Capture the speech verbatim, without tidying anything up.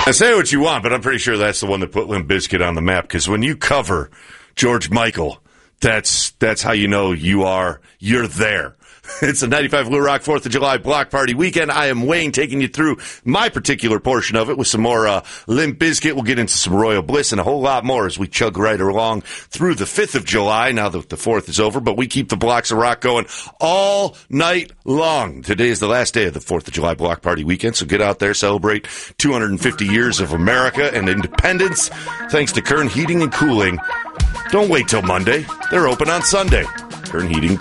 I say what you want, but I'm pretty sure that's the one that put Limp Bizkit on the map, because when you cover George Michael, that's that's how you know you are, you're there. It's a ninety-five Blue Rock fourth of July block party weekend. I am Wayne, taking you through my particular portion of it with some more uh, Limp Bizkit. We'll get into some Royal Bliss and a whole lot more as we chug right along through the fifth of July, now that the fourth is over. But we keep the blocks of rock going all night long. Today is the last day of the fourth of July block party weekend, so get out there, celebrate two hundred fifty years of America and independence. Thanks to Kern Heating and Cooling. Don't wait till Monday. They're open on Sunday. Kern Heating